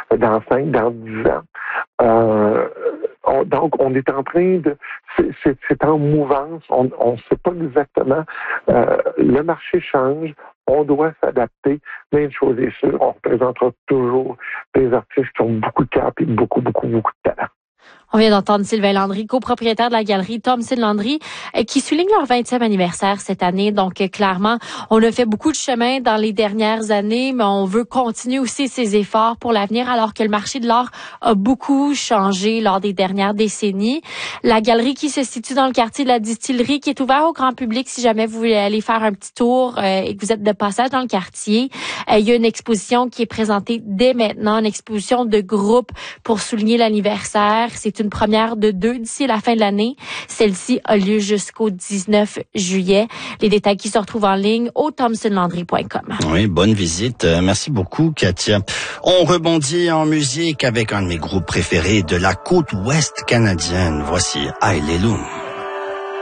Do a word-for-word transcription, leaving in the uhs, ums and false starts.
dans cinq, dans dix ans. Euh, on, donc, on est en train de... C'est, c'est, c'est en mouvance. On ne sait pas exactement. Euh, le marché change. On doit s'adapter. Mais une chose est sûre, on représentera toujours des artistes qui ont beaucoup de cap et beaucoup, beaucoup, beaucoup de talent. On vient d'entendre Sylvain Landry, copropriétaire de la galerie Thomson Landry, qui souligne leur vingtième anniversaire cette année. Donc, clairement, on a fait beaucoup de chemin dans les dernières années, mais on veut continuer aussi ces efforts pour l'avenir, alors que le marché de l'art a beaucoup changé lors des dernières décennies. La galerie qui se situe dans le quartier de la Distillerie, qui est ouvert au grand public si jamais vous voulez aller faire un petit tour euh, et que vous êtes de passage dans le quartier. Euh, il y a une exposition qui est présentée dès maintenant, une exposition de groupe pour souligner l'anniversaire. C'est une première de deux d'ici la fin de l'année. Celle-ci a lieu jusqu'au dix-neuf juillet. Les détails qui se retrouvent en ligne au thomson landry point com. Oui, bonne visite. Merci beaucoup, Katia. On rebondit en musique avec un de mes groupes préférés de la côte ouest canadienne. Voici Hallelujah.